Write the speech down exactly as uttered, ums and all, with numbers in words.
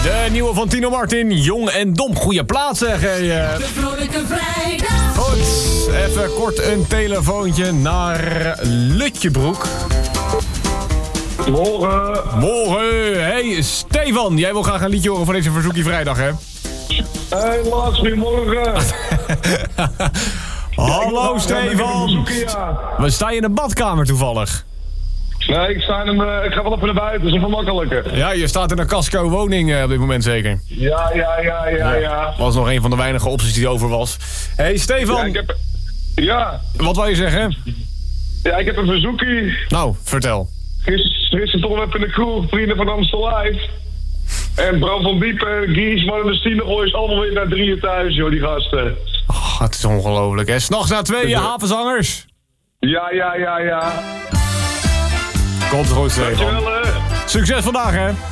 De nieuwe van Tino Martin, Jong en Dom. Goeie plaats zeg. Hey, uh. De Vrolijke Vrijdag. Goed, even kort een telefoontje naar Lutjebroek. Morgen. Morgen. Hey, Stefan, jij wil graag een liedje horen van deze Verzoekie Vrijdag, hè? Helaas, goedemorgen. Hallo, Stefan. We staan in de badkamer toevallig. Nee, ik, sta in een, ik ga wel even naar buiten, dat is even makkelijker. Ja, je staat in een casco-woning uh, op dit moment zeker. Ja, ja, ja, ja, ja. Was nog een van de weinige opties die over was. Hey, Stefan. Ja, ik heb... Ja. Wat wil je zeggen? Ja, ik heb een verzoekie. Nou, vertel. Gisteren toch even in de kroeg, vrienden van Amstel Live. En Bram van Diepen, Gies, Man en de Stienegooi is allemaal weer naar drieën thuis, joh, die gasten. Oh, het is ongelooflijk, hè? S'nachts na tweeën, havenzangers. Ja, ja, ja, ja. Komt goed, Stefan. Dankjewel, hè. Succes vandaag, hè?